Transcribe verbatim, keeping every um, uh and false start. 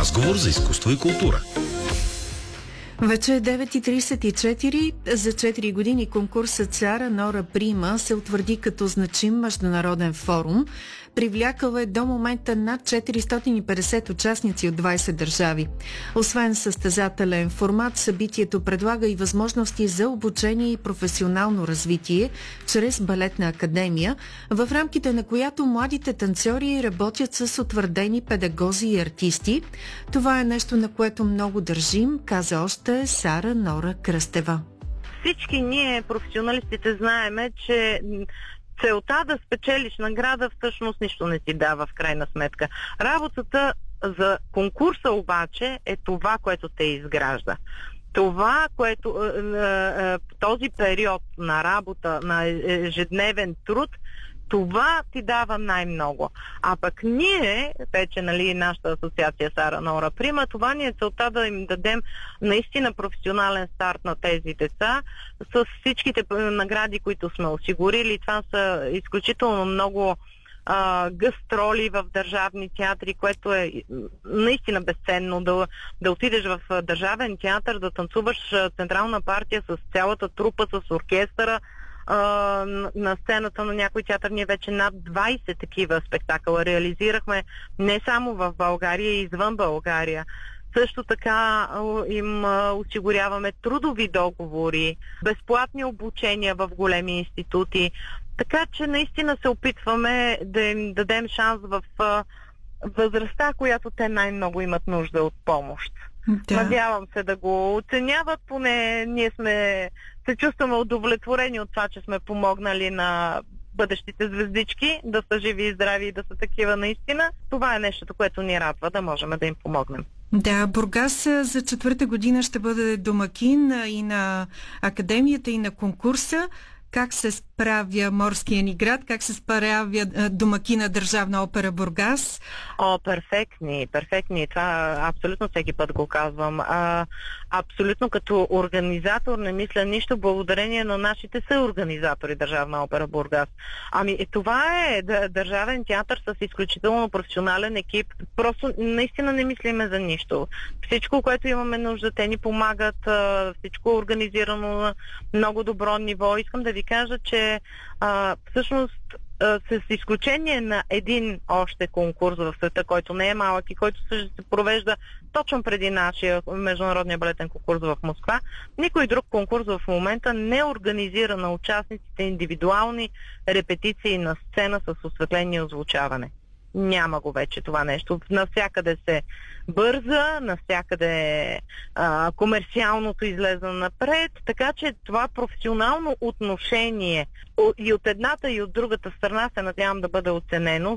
Разговор за изкуство и култура. Вече е девет и тридесет и четири. За четири години конкурсът Сара Нора Прима се утвърди като значим международен форум. Привлякал е до момента над четиристотин и петдесет участници от двадесет държави. Освен състезателен формат, събитието предлага и възможности за обучение и професионално развитие чрез балетна академия, в рамките на която младите танцори работят с утвърдени педагози и артисти. Това е нещо, на което много държим, каза още Сара Нора Кръстева. Всички ние, професионалистите, знаеме, че целта да спечелиш награда всъщност нищо не ти дава в крайна сметка. Работата за конкурса обаче е това, което те изгражда. Това, което този период на работа, на ежедневен труд, това ти дава най-много. А пък ние, вече, нали, нашата асоциация Сара Нора Прима, това ни е целта да им дадем наистина професионален старт на тези деца с всичките награди, които сме осигурили. Това са изключително много а, гастроли в държавни театри, което е наистина безценно. Да, да отидеш в държавен театър, да танцуваш централна партия с цялата трупа, с оркестъра, на сцената на някой театър. Ние вече над двадесет такива спектакъла реализирахме не само в България, и извън България. Също така им осигуряваме трудови договори, безплатни обучения в големи институти. Така че наистина се опитваме да им дадем шанс в възрастта, която те най-много имат нужда от помощ. Да. Надявам се да го оценяват, поне ние сме се чувстваме удовлетворени от това, че сме помогнали на бъдещите звездички да са живи и здрави и да са такива наистина. Това е нещото, което ни радва, да можем да им помогнем. Да, Бургас за четвърта година ще бъде домакин и на академията, и на конкурса. Как се справя морския ни град? Как се справя домакина Държавна опера Бургас? О, перфектни, перфектни. Това абсолютно всеки път го казвам. А, абсолютно като организатор не мисля нищо, благодарение на нашите съорганизатори Държавна опера Бургас. Ами това е държавен театър с изключително професионален екип. Просто наистина не мислиме за нищо. Всичко, което имаме нужда, те ни помагат. Всичко е организирано на много добро ниво. Искам да ви кажа, че а, всъщност а, с изключение на един още конкурс в света, който не е малък и който се провежда точно преди нашия международния балетен конкурс в Москва, никой друг конкурс в момента не организира на участниците индивидуални репетиции на сцена с осветление и озвучаване. Няма го вече това нещо. Навсякъде се бърза, навсякъде а, комерциалното излезе напред, така че това професионално отношение и от едната и от другата страна се надявам да бъде оценено.